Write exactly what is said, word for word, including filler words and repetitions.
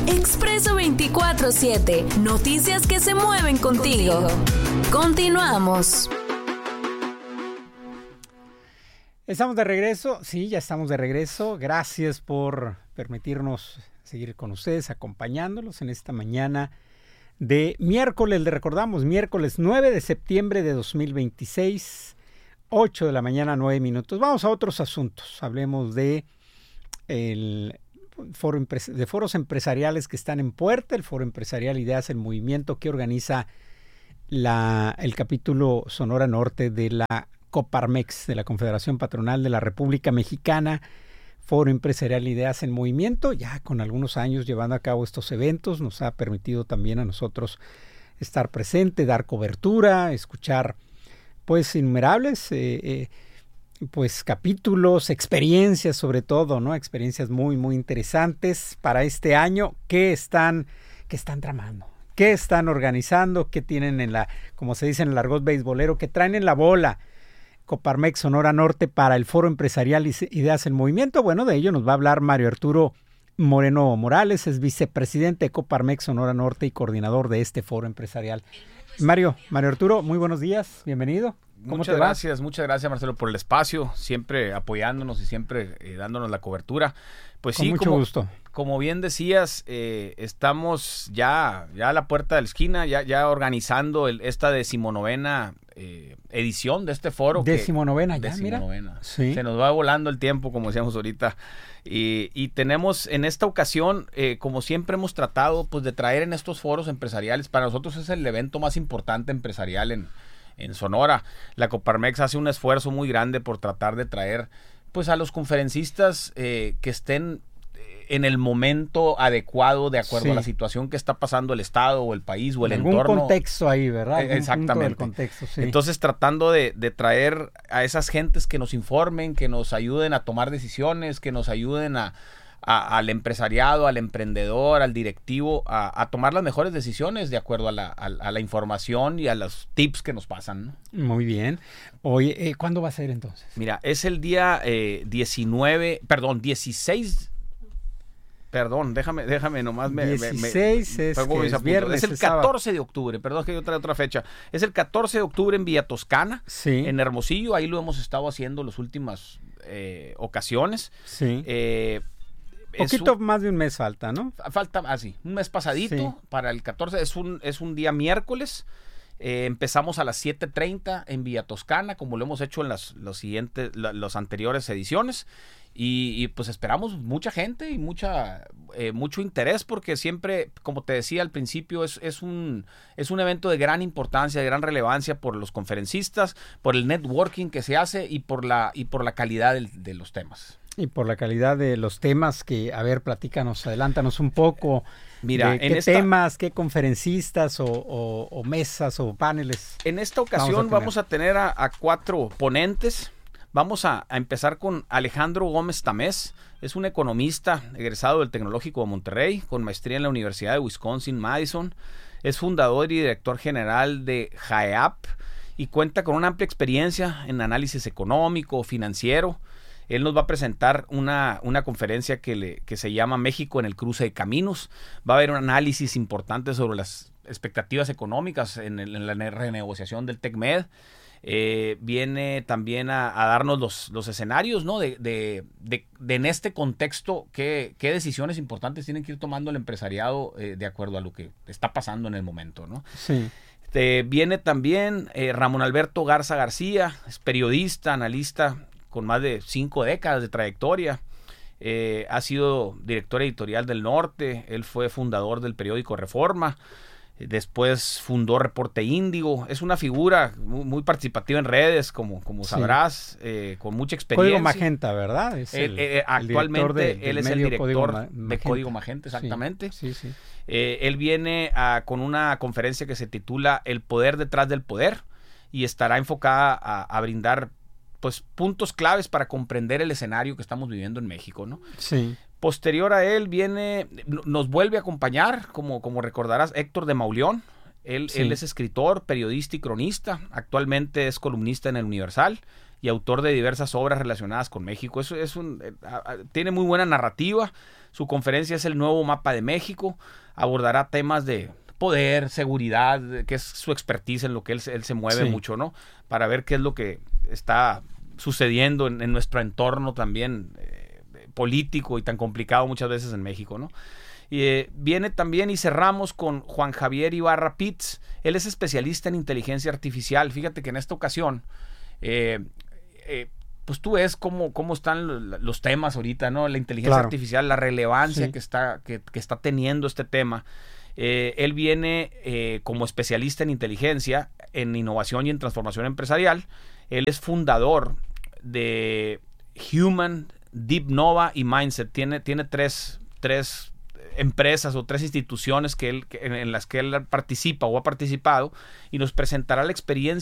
Expreso veinticuatro siete. Noticias que se mueven contigo. Continuamos. Estamos de regreso. Sí, ya estamos de regreso. Gracias por permitirnos seguir con ustedes, acompañándolos en esta mañana de miércoles. Le recordamos, miércoles nueve de septiembre de dos mil veintiséis, ocho de la mañana, nueve minutos. Vamos a otros asuntos. Hablemos de el foro de foros empresariales que están en puerta, el Foro Empresarial Ideas en Movimiento que organiza la, el capítulo Sonora Norte de la Coparmex, de la Confederación Patronal de la República Mexicana. Foro Empresarial Ideas en Movimiento, ya con algunos años llevando a cabo estos eventos, nos ha permitido también a nosotros estar presente, dar cobertura, escuchar pues innumerables eh, eh, pues capítulos, experiencias sobre todo, ¿no? Experiencias muy, muy interesantes para este año que están, que están tramando, que están organizando, que tienen en la, como se dice en el argot beisbolero, que traen en la bola Coparmex Sonora Norte para el Foro Empresarial Ideas en Movimiento. Bueno, de ello nos va a hablar Mario Arturo Moreno Morales, es vicepresidente de Coparmex Sonora Norte y coordinador de este Foro Empresarial. Mario, Mario Arturo, muy buenos días, bienvenido. ¿Cómo muchas te va? gracias, muchas gracias Marcelo por el espacio, siempre apoyándonos y siempre eh, dándonos la cobertura. Pues Con sí, mucho como, gusto. Como bien decías, eh, estamos ya, ya a la puerta de la esquina, ya, ya organizando el, esta decimonovena eh, edición de este foro. Decimonovena, ya, decimonovena. mira. Sí. Se nos va volando el tiempo, como decíamos ahorita. Y, y tenemos en esta ocasión, eh, como siempre hemos tratado, pues de traer en estos foros empresariales, para nosotros es el evento más importante empresarial en, en Sonora. La Coparmex hace un esfuerzo muy grande por tratar de traer pues a los conferencistas eh, que estén en el momento adecuado de acuerdo sí. a la situación que está pasando el estado o el país o el Algún entorno. Algún contexto ahí, ¿verdad? Eh, exactamente. Del contexto, sí. Entonces tratando de, de traer a esas gentes que nos informen, que nos ayuden a tomar decisiones, que nos ayuden a, a, al empresariado, al emprendedor, al directivo, a, a tomar las mejores decisiones de acuerdo a la, a, a la información y a los tips que nos pasan, ¿no? Muy bien. Oye, eh, ¿cuándo va a ser entonces? Mira, es el día eh, diecinueve, perdón, dieciséis. Perdón, déjame, déjame nomás me, dieciséis me, me, es, me es viernes, es el catorce de octubre, perdón que yo traigo otra fecha. Es el catorce de octubre en Villa Toscana, sí. en Hermosillo, ahí lo hemos estado haciendo las últimas eh, ocasiones. Sí. Eh, Poquito un, más de un mes falta, ¿no? Falta, ah, sí, un mes pasadito sí. para el catorce, es un, es un día miércoles. Eh, empezamos a las siete treinta en Villa Toscana, como lo hemos hecho en las los siguientes, la, las anteriores ediciones. Y, y pues esperamos mucha gente y mucha eh, mucho interés, porque siempre, como te decía al principio, es, es, un, es un evento de gran importancia, de gran relevancia por los conferencistas, por el networking que se hace y por la, y por la calidad de, de los temas. Y por la calidad de los temas que, a ver, platícanos, adelántanos un poco. Mira, de en qué esta, temas, qué conferencistas o, o, o mesas o paneles. En esta ocasión vamos a tener, vamos a, tener a, a cuatro ponentes. Vamos a, a empezar con Alejandro Gómez Tamés. Es un economista egresado del Tecnológico de Monterrey, con maestría en la Universidad de Wisconsin-Madison. Es fundador y director general de J A E A P y cuenta con una amplia experiencia en análisis económico, financiero. Él nos va a presentar una, una conferencia que, le, que se llama México en el cruce de caminos. Va a haber un análisis importante sobre las expectativas económicas en, el, en la renegociación del TecMed. Eh, viene también a, a darnos los, los escenarios, ¿no? De, de, de, de en este contexto, qué, qué decisiones importantes tienen que ir tomando el empresariado eh, de acuerdo a lo que está pasando en el momento, ¿no? Sí. Eh, viene también eh, Ramón Alberto Garza García, es periodista, analista con más de cinco décadas de trayectoria. Eh, ha sido director editorial del Norte, él fue fundador del periódico Reforma. Después fundó Reporte Índigo. Es una figura muy, muy participativa en redes, como, como sabrás, sí. eh, con mucha experiencia. Código Magenta, ¿verdad? Es el, el, eh, actualmente el de, él es el director Código Ma- de Código Magenta, exactamente. Sí, sí, sí. Eh, él viene a, con una conferencia que se titula El poder detrás del poder y estará enfocada a, a brindar pues puntos claves para comprender el escenario que estamos viviendo en México, ¿no? Sí. Posterior a él viene, nos vuelve a acompañar, como, como recordarás, Héctor de Mauleón. Él, sí. él es escritor, periodista y cronista. Actualmente es columnista en El Universal y autor de diversas obras relacionadas con México. Eso es un, tiene muy buena narrativa. Su conferencia es el nuevo mapa de México. Abordará temas de poder, seguridad, que es su expertise en lo que él, él se mueve sí. mucho, ¿no? Para ver qué es lo que está sucediendo en, en nuestro entorno también eh, político y tan complicado muchas veces en México, ¿no? Y, eh, viene también y cerramos con Juan Javier Ibarra Pitts. Él es especialista en inteligencia artificial. Fíjate que en esta ocasión, eh, eh, pues tú ves cómo, cómo están los temas ahorita, ¿no? La inteligencia claro. artificial, la relevancia sí. que, está, que, que está teniendo este tema. Eh, él viene eh, como especialista en inteligencia, en innovación y en transformación empresarial. Él es fundador de Human, Deep Nova y Mindset. Tiene, tiene tres, tres empresas o tres instituciones que él, que, en, en las que él participa o ha participado, y nos presentará la experiencia